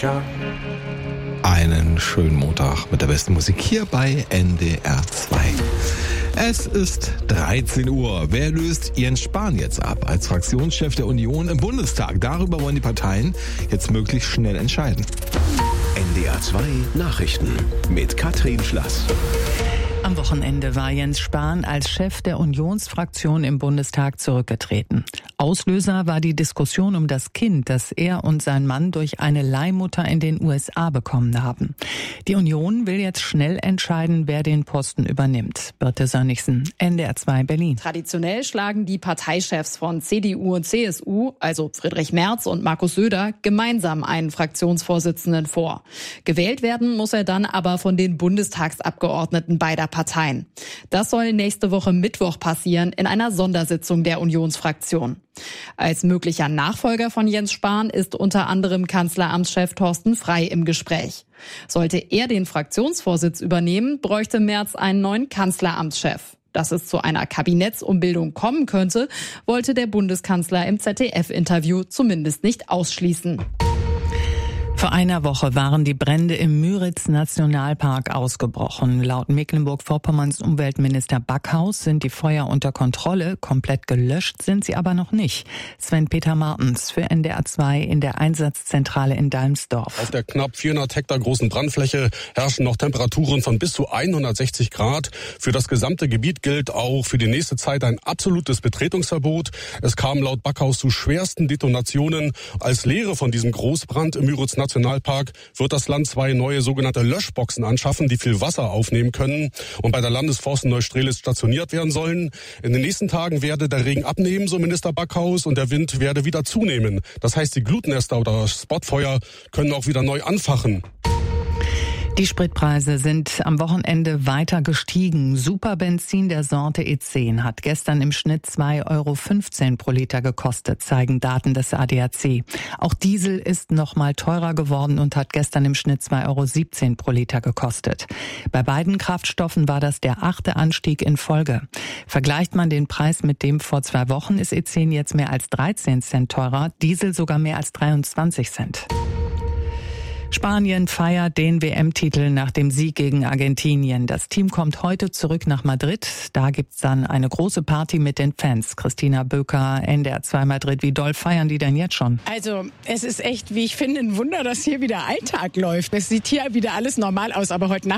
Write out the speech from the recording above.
Einen schönen Montag mit der besten Musik hier bei NDR 2. Es ist 13 Uhr. Wer löst Jens Spahn jetzt ab als Fraktionschef der Union im Bundestag? Darüber wollen die Parteien jetzt möglichst schnell entscheiden. NDR 2 Nachrichten mit Katrin Schlass. Am Wochenende war Jens Spahn als Chef der Unionsfraktion im Bundestag zurückgetreten. Auslöser war die Diskussion um das Kind, das er und sein Mann durch eine Leihmutter in den USA bekommen haben. Die Union will jetzt schnell entscheiden, wer den Posten übernimmt. Birte Sönnigsen, NDR 2 Berlin. Traditionell schlagen die Parteichefs von CDU und CSU, also Friedrich Merz und Markus Söder, gemeinsam einen Fraktionsvorsitzenden vor. Gewählt werden muss er dann aber von den Bundestagsabgeordneten beider Parteien. Das soll nächste Woche Mittwoch passieren in einer Sondersitzung der Unionsfraktion. Als möglicher Nachfolger von Jens Spahn ist unter anderem Kanzleramtschef Thorsten Frey im Gespräch. Sollte er den Fraktionsvorsitz übernehmen, bräuchte Merz einen neuen Kanzleramtschef. Dass es zu einer Kabinettsumbildung kommen könnte, wollte der Bundeskanzler im ZDF-Interview zumindest nicht ausschließen. Vor einer Woche waren die Brände im Müritz-Nationalpark ausgebrochen. Laut Mecklenburg-Vorpommerns Umweltminister Backhaus sind die Feuer unter Kontrolle. Komplett gelöscht sind sie aber noch nicht. Sven-Peter Martens für NDR 2 in der Einsatzzentrale in Dalmsdorf. Auf der knapp 400 Hektar großen Brandfläche herrschen noch Temperaturen von bis zu 160 Grad. Für das gesamte Gebiet gilt auch für die nächste Zeit ein absolutes Betretungsverbot. Es kam laut Backhaus zu schwersten Detonationen. Als Lehre von diesem Großbrand im Müritz-Nationalpark wird das Land 2 neue sogenannte Löschboxen anschaffen, die viel Wasser aufnehmen können und bei der Landesforst in Neustrelitz stationiert werden sollen. In den nächsten Tagen werde der Regen abnehmen, so Minister Backhaus, und der Wind werde wieder zunehmen. Das heißt, die Glutnester oder Spotfeuer können auch wieder neu anfachen. Die Spritpreise sind am Wochenende weiter gestiegen. Superbenzin der Sorte E10 hat gestern im Schnitt 2,15 € pro Liter gekostet, zeigen Daten des ADAC. Auch Diesel ist noch mal teurer geworden und hat gestern im Schnitt 2,17 € pro Liter gekostet. Bei beiden Kraftstoffen war das der 8. Anstieg in Folge. Vergleicht man den Preis mit dem vor 2 Wochen, ist E10 jetzt mehr als 13 Cent teurer, Diesel sogar mehr als 23 Cent. Spanien feiert den WM-Titel nach dem Sieg gegen Argentinien. Das Team kommt heute zurück nach Madrid. Da gibt's dann eine große Party mit den Fans. Christina Böker, NDR 2 Madrid. Wie doll feiern die denn jetzt schon? Also es ist echt, wie ich finde, ein Wunder, dass hier wieder Alltag läuft. Es sieht hier wieder alles normal aus, aber heute Nacht